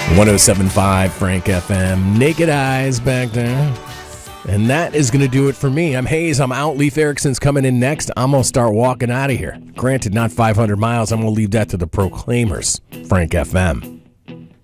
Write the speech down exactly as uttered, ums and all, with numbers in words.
one oh seven point five Frank F M. Naked Eyes back there. And that is going to do it for me. I'm Hayes. I'm out. Leif Erickson's coming in next. I'm going to start walking out of here. Granted, not five hundred miles. I'm going to leave that to the Proclaimers. Frank F M.